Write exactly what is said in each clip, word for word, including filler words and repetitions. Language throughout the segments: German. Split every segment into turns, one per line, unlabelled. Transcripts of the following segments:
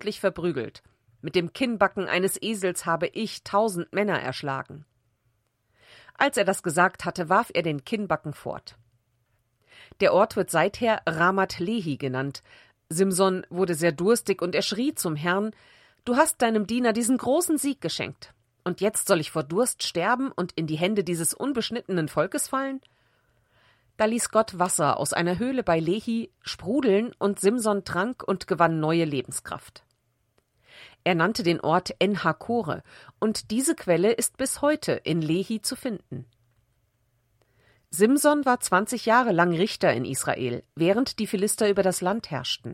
gründlich verprügelt. Mit dem Kinnbacken eines Esels habe ich tausend Männer erschlagen. Als er das gesagt hatte, warf er den Kinnbacken fort. Der Ort wird seither Ramat Lehi genannt. Simson wurde sehr durstig und er schrie zum Herrn: »Du hast deinem Diener diesen großen Sieg geschenkt. Und jetzt soll ich vor Durst sterben und in die Hände dieses unbeschnittenen Volkes fallen?« Da ließ Gott Wasser aus einer Höhle bei Lehi sprudeln und Simson trank und gewann neue Lebenskraft. Er nannte den Ort En-Hakore und diese Quelle ist bis heute in Lehi zu finden. Simson war zwanzig Jahre lang Richter in Israel, während die Philister über das Land herrschten.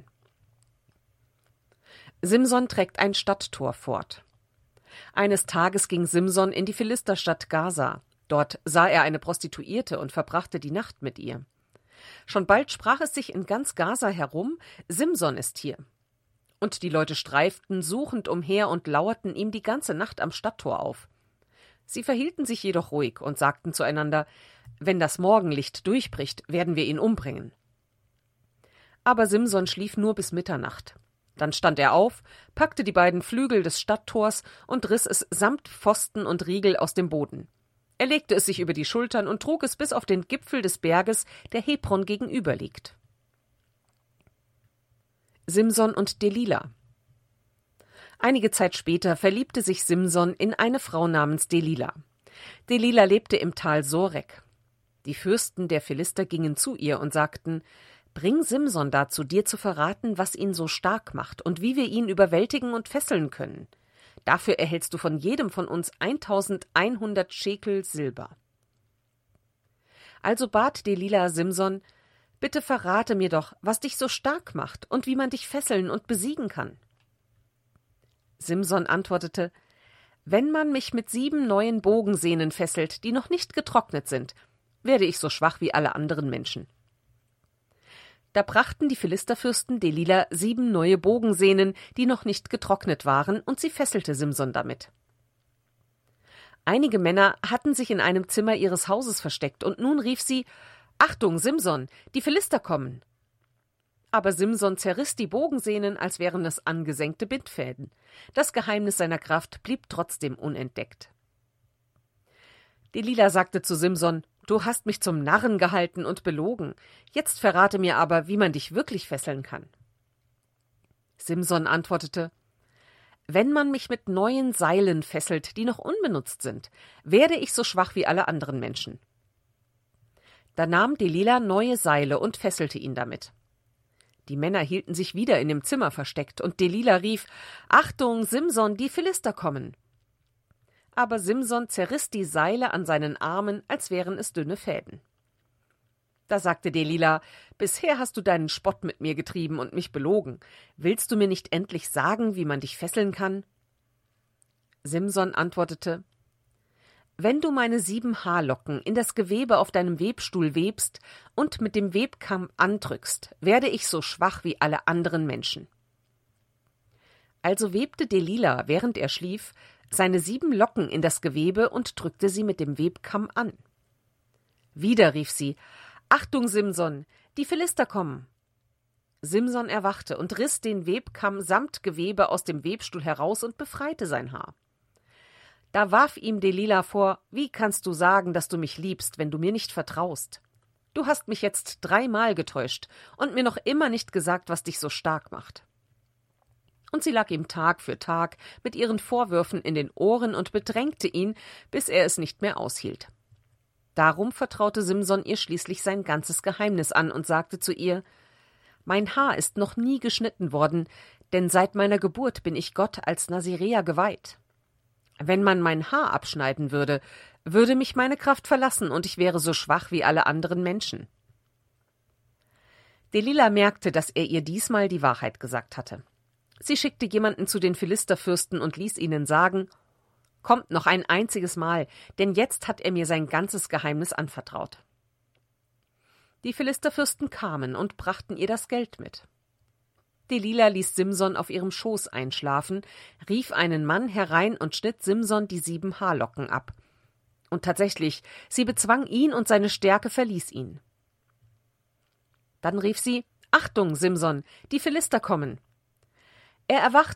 Simson trägt ein Stadttor fort. Eines Tages ging Simson in die Philisterstadt Gaza. Dort sah er eine Prostituierte und verbrachte die Nacht mit ihr. Schon bald sprach es sich in ganz Gaza herum: Simson ist hier. Und die Leute streiften suchend umher und lauerten ihm die ganze Nacht am Stadttor auf. Sie verhielten sich jedoch ruhig und sagten zueinander: Wenn das Morgenlicht durchbricht, werden wir ihn umbringen. Aber Simson schlief nur bis Mitternacht. Dann stand er auf, packte die beiden Flügel des Stadttors und riss es samt Pfosten und Riegel aus dem Boden. Er legte es sich über die Schultern und trug es bis auf den Gipfel des Berges, der Hebron gegenüber liegt. Simson und Delila. Einige Zeit später verliebte sich Simson in eine Frau namens Delila. Delila lebte im Tal Sorek. Die Fürsten der Philister gingen zu ihr und sagten: Bring Simson dazu, dir zu verraten, was ihn so stark macht und wie wir ihn überwältigen und fesseln können. Dafür erhältst du von jedem von uns eintausendeinhundert Schekel Silber. Also bat Delila Simson: Bitte verrate mir doch, was dich so stark macht und wie man dich fesseln und besiegen kann. Simson antwortete: Wenn man mich mit sieben neuen Bogensehnen fesselt, die noch nicht getrocknet sind, werde ich so schwach wie alle anderen Menschen. Da brachten die Philisterfürsten Delila sieben neue Bogensehnen, die noch nicht getrocknet waren, und sie fesselte Simson damit. Einige Männer hatten sich in einem Zimmer ihres Hauses versteckt, und nun rief sie: Achtung, Simson, die Philister kommen! Aber Simson zerriss die Bogensehnen, als wären es angesenkte Bindfäden. Das Geheimnis seiner Kraft blieb trotzdem unentdeckt. Delila sagte zu Simson: Du hast mich zum Narren gehalten und belogen. Jetzt verrate mir aber, wie man dich wirklich fesseln kann. Simson antwortete: Wenn man mich mit neuen Seilen fesselt, die noch unbenutzt sind, werde ich so schwach wie alle anderen Menschen. Da nahm Delila neue Seile und fesselte ihn damit. Die Männer hielten sich wieder in dem Zimmer versteckt, und Delila rief: Achtung, Simson, die Philister kommen! Aber Simson zerriss die Seile an seinen Armen, als wären es dünne Fäden. Da sagte Delila: Bisher hast du deinen Spott mit mir getrieben und mich belogen. Willst du mir nicht endlich sagen, wie man dich fesseln kann? Simson antwortete: Wenn du meine sieben Haarlocken in das Gewebe auf deinem Webstuhl webst und mit dem Webkamm andrückst, werde ich so schwach wie alle anderen Menschen. Also webte Delila, während er schlief, seine sieben Locken in das Gewebe und drückte sie mit dem Webkamm an. Wieder rief sie: Achtung, Simson, die Philister kommen! Simson erwachte und riss den Webkamm samt Gewebe aus dem Webstuhl heraus und befreite sein Haar. Da warf ihm Delila vor: Wie kannst du sagen, dass du mich liebst, wenn du mir nicht vertraust? Du hast mich jetzt dreimal getäuscht und mir noch immer nicht gesagt, was dich so stark macht. Und sie lag ihm Tag für Tag mit ihren Vorwürfen in den Ohren und bedrängte ihn, bis er es nicht mehr aushielt. Darum vertraute Simson ihr schließlich sein ganzes Geheimnis an und sagte zu ihr: Mein Haar ist noch nie geschnitten worden, denn seit meiner Geburt bin ich Gott als Naziräer geweiht. Wenn man mein Haar abschneiden würde, würde mich meine Kraft verlassen und ich wäre so schwach wie alle anderen Menschen. Delila merkte, dass er ihr diesmal die Wahrheit gesagt hatte. Sie schickte jemanden zu den Philisterfürsten und ließ ihnen sagen: Kommt noch ein einziges Mal, denn jetzt hat er mir sein ganzes Geheimnis anvertraut. Die Philisterfürsten kamen und brachten ihr das Geld mit. Delila ließ Simson auf ihrem Schoß einschlafen, rief einen Mann herein und schnitt Simson die sieben Haarlocken ab. Und tatsächlich, sie bezwang ihn und seine Stärke verließ ihn. Dann rief sie: Achtung, Simson, die Philister kommen! Er erwachte